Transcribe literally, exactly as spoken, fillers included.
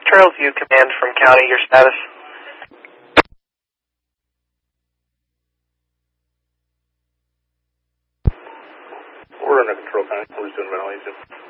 Trailview Command from County, your status? We're under control, County. We're just doing ventilation.